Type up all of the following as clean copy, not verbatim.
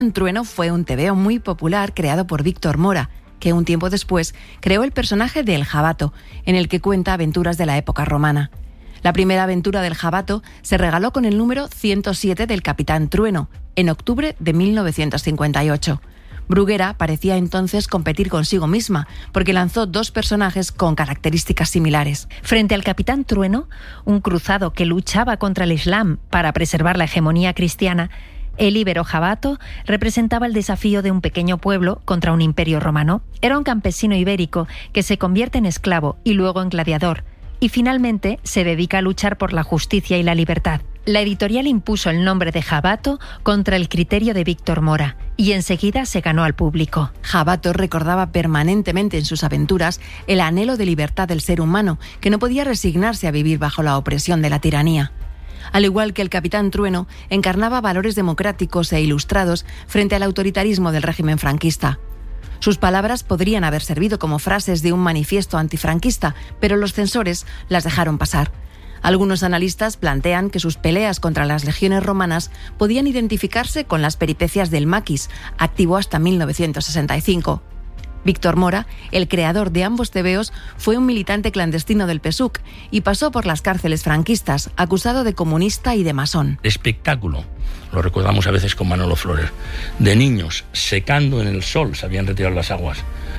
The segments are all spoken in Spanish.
Trueno fue un tebeo muy popular creado por Víctor Mora, que un tiempo después creó el personaje de El Jabato, en el que cuenta aventuras de la época romana. La primera aventura del Jabato se regaló con el número 107 del Capitán Trueno, en octubre de 1958. Bruguera parecía entonces competir consigo misma, porque lanzó dos personajes con características similares. Frente al Capitán Trueno, un cruzado que luchaba contra el Islam para preservar la hegemonía cristiana, el íbero Jabato representaba el desafío de un pequeño pueblo contra un imperio romano. Era un campesino ibérico que se convierte en esclavo y luego en gladiador, y finalmente se dedica a luchar por la justicia y la libertad. La editorial impuso el nombre de Jabato contra el criterio de Víctor Mora y enseguida se ganó al público. Jabato recordaba permanentemente en sus aventuras el anhelo de libertad del ser humano, que no podía resignarse a vivir bajo la opresión de la tiranía. Al igual que el Capitán Trueno, encarnaba valores democráticos e ilustrados frente al autoritarismo del régimen franquista. Sus palabras podrían haber servido como frases de un manifiesto antifranquista, pero los censores las dejaron pasar. Algunos analistas plantean que sus peleas contra las legiones romanas podían identificarse con las peripecias del maquis, activo hasta 1965. Víctor Mora, el creador de ambos tebeos, fue un militante clandestino del PSUC y pasó por las cárceles franquistas, acusado de comunista y de masón. Espectáculo, lo recordamos a veces con Manolo Flores, de niños secando en el sol, se habían retirado las aguas,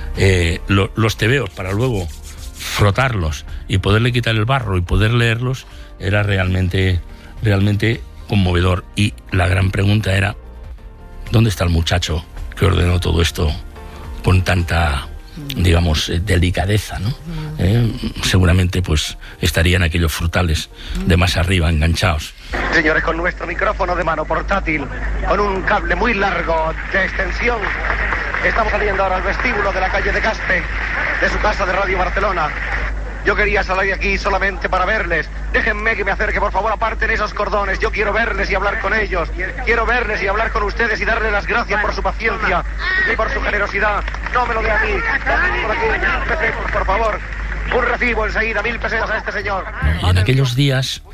los tebeos para luego frotarlos y poderle quitar el barro y poder leerlos, era realmente conmovedor. Y la gran pregunta era, ¿dónde está el muchacho que ordenó todo esto con tanta, digamos, delicadeza, ¿no? Seguramente pues estarían aquellos frutales de más arriba enganchados. Señores, con nuestro micrófono de mano portátil, con un cable muy largo de extensión, estamos saliendo ahora al vestíbulo de la calle de Caspe, de su casa de Radio Barcelona. Yo quería salir de aquí solamente para verles. Déjenme que me acerque, por favor, aparten esos cordones. Yo quiero verles y hablar con ellos. Quiero verles y hablar con ustedes y darles las gracias por su paciencia y por su generosidad. No me lo dé a mí. Por aquí, por favor. Un recibo enseguida, 1.000 pesetas a este señor. Y en aquellos días,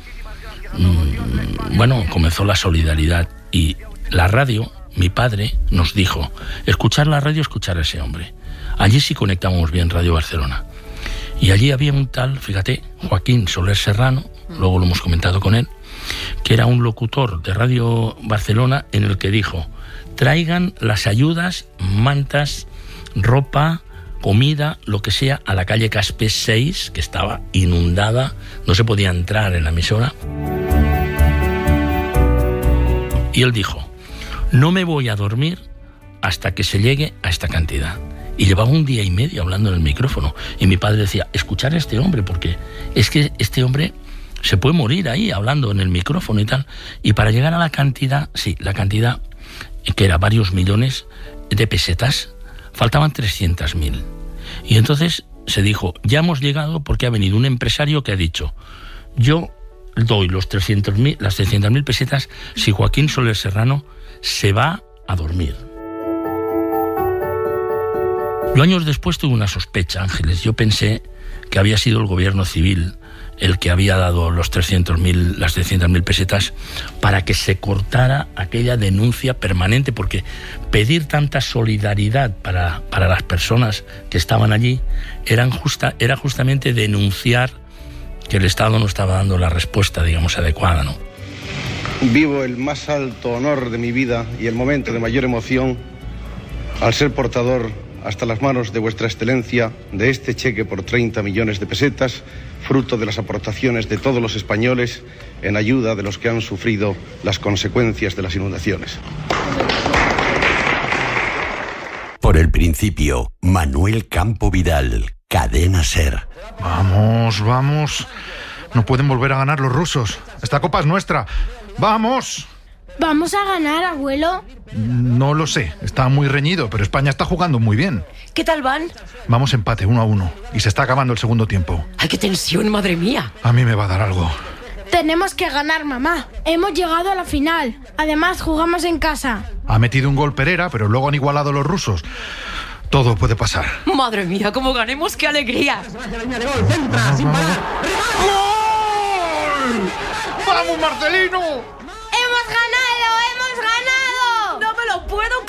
comenzó la solidaridad y la radio, mi padre nos dijo, escuchar la radio, escuchar a ese hombre. Allí sí conectamos bien Radio Barcelona. Y allí había un tal, fíjate, Joaquín Soler Serrano, luego lo hemos comentado con él, que era un locutor de Radio Barcelona en el que dijo, traigan las ayudas, mantas, ropa, comida, lo que sea, a la calle Caspe 6, que estaba inundada, no se podía entrar en la emisora. Y él dijo, no me voy a dormir hasta que se llegue a esta cantidad. Y llevaba 1 día y medio hablando en el micrófono. Y mi padre decía, escuchar a este hombre, porque es que este hombre se puede morir ahí hablando en el micrófono y tal. Y para llegar a la cantidad, que era varios millones de pesetas, faltaban 300.000. Y entonces se dijo, ya hemos llegado porque ha venido un empresario que ha dicho, yo doy las 300.000 pesetas si Joaquín Soler Serrano se va a dormir. Yo años después tuve una sospecha, Ángeles. Yo pensé que había sido el gobierno civil el que había dado las 300.000 pesetas para que se cortara aquella denuncia permanente, porque pedir tanta solidaridad para las personas que estaban allí era justamente denunciar que el Estado no estaba dando la respuesta, digamos, adecuada, ¿no? Vivo el más alto honor de mi vida y el momento de mayor emoción al ser portador hasta las manos de vuestra excelencia de este cheque por 30 millones de pesetas, fruto de las aportaciones de todos los españoles en ayuda de los que han sufrido las consecuencias de las inundaciones. Por el principio, Manuel Campo Vidal, Cadena SER. Vamos. No pueden volver a ganar los rusos. Esta copa es nuestra. ¡Vamos! ¿Vamos a ganar, abuelo? No lo sé, está muy reñido, pero España está jugando muy bien. ¿Qué tal van? Vamos empate, 1-1, y se está acabando el segundo tiempo. ¡Ay, qué tensión, madre mía! A mí me va a dar algo. Tenemos que ganar, mamá. Hemos llegado a la final. Además, jugamos en casa. Ha metido un gol Pereira, pero luego han igualado los rusos. Todo puede pasar. Madre mía, como ganemos, qué alegría. ¡Vamos, Marcelino! ¡Hemos ganado! ¡Hemos ganado! ¡No me lo puedo